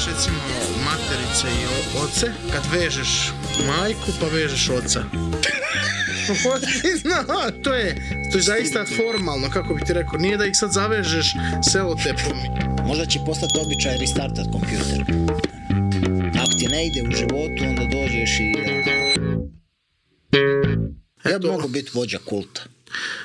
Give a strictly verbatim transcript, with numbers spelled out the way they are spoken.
recimo materice i o- oce, kad vežeš majku pa vežeš oca. No, to je, to je zaista formalno, kako bi ti rekao, nije da ih sad zavežeš selotepom. Možda će postati običaj restartat kompjuter. Ako ti ne ide u životu, onda dođeš i... Ja bi Eto. mogu biti vođa kulta.